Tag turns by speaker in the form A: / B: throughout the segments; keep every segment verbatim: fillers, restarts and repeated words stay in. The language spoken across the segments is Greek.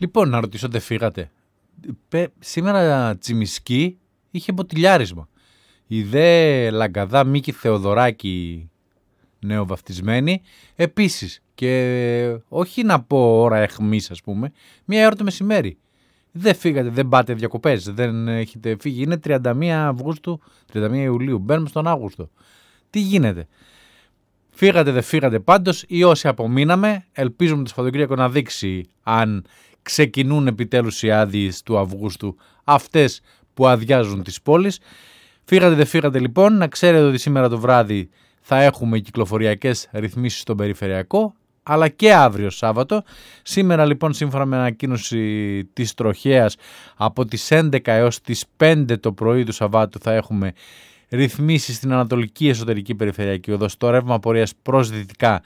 A: Λοιπόν, να ρωτήσω, δεν φύγατε? Σήμερα Τσιμισκή είχε μποτιλιάρισμα. Η δε Λαγκαδά Μίκη Θεοδωράκη νεοβαφτισμένη επίσης. Και όχι να πω ώρα εχμής, ας πούμε, μία ώρα το μεσημέρι. Δεν φύγατε, δεν πάτε διακοπές, δεν έχετε φύγει. Είναι τριάντα μία Αυγούστου, τριάντα μία Ιουλίου, μπαίνουμε στον Αύγουστο. Τι γίνεται? Φύγατε, δεν φύγατε πάντως, ή όσοι απομείναμε, ελπίζουμε το Σαββατοκύριακο να δείξει αν ξεκινούν επιτέλους οι άδειες του Αυγούστου, αυτές που αδειάζουν τις πόλεις. Φύγατε, δεν φύγατε λοιπόν, να ξέρετε ότι σήμερα το βράδυ θα έχουμε κυκλοφοριακές ρυθμίσεις στον περιφερειακό, αλλά και αύριο Σάββατο. Σήμερα λοιπόν, σύμφωνα με ανακοίνωση της Τροχέας, από τις έντεκα έως τις πέντε το πρωί του Σαββάτου θα έχουμε ρυθμίσεις στην Ανατολική Εσωτερική Περιφερειακή Οδό, στο ρεύμα πορείας προς δυτικά,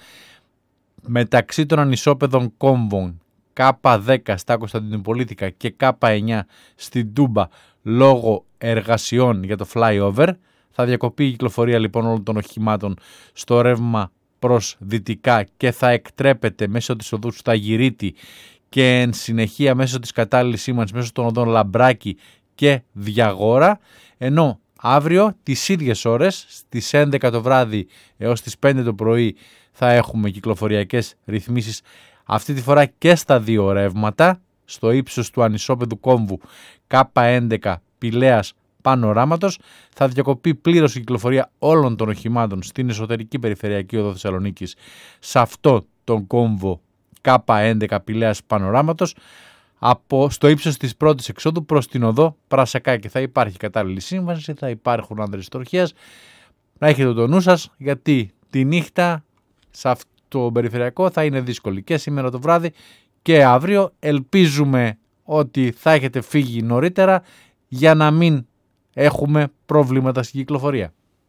A: μεταξύ των ανισόπεδων κόμβων Κ δέκα στα Κωνσταντινουπολίτικα και Κ εννιά στην Τούμπα λόγω εργασιών για το flyover. Θα διακοπεί η κυκλοφορία λοιπόν όλων των οχημάτων στο ρεύμα προς δυτικά και θα εκτρέπεται μέσω της οδού Σταγυρίτη και εν συνεχεία μέσω της κατάλληλης σήμανσης μέσω των οδών Λαμπράκη και Διαγόρα, ενώ αύριο τις ίδιες ώρες στις έντεκα το βράδυ έως τις πέντε το πρωί θα έχουμε κυκλοφοριακές ρυθμίσεις, αυτή τη φορά και στα δύο ρεύματα, στο ύψος του ανισόπεδου κόμβου Κ έντεκα Πηλαίας Πανοράματος. Θα διακοπεί πλήρως η κυκλοφορία όλων των οχημάτων στην εσωτερική περιφερειακή οδό Θεσσαλονίκης σε αυτό τον κόμβο Κ έντεκα Πηλαίας Πανοράματος, από στο ύψος της πρώτης εξόδου προς την οδό Πρασακάκη. Θα υπάρχει κατάλληλη σύμβαση, θα υπάρχουν άνδρες τροχίας. Να έχετε το νου σας, γιατί τη νύχτα σε αυτό το περιφερειακό θα είναι δύσκολη και σήμερα το βράδυ και αύριο. Ελπίζουμε ότι θα έχετε φύγει νωρίτερα για να μην έχουμε προβλήματα στην κυκλοφορία.